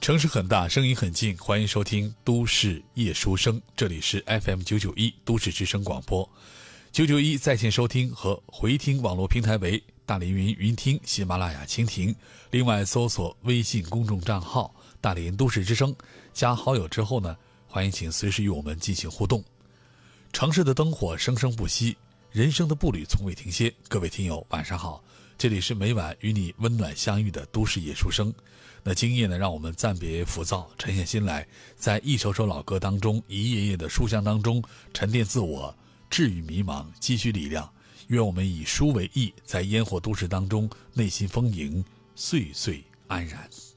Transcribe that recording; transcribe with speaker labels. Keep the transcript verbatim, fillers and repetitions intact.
Speaker 1: 城市很大，声音很近，欢迎收听都市夜书声，这里是 F M 九九一都市之声广播。九九一在线收听和回听网络平台为大连云云听、喜马拉雅蜻蜓，另外搜索微信公众账号大连都市之声，加好友之后呢，欢迎请随时与我们进行互动。城市的灯火生生不息，人生的步履从未停歇。各位听友晚上好，这里是每晚与你温暖相遇的都市夜书声。那今夜呢，让我们暂别浮躁，沉下心来，在一首首老歌当中，一页页的书香当中沉淀自我，治愈迷茫，积蓄力量。愿我们以书为翼，在烟火都市当中内心丰盈，岁岁安然。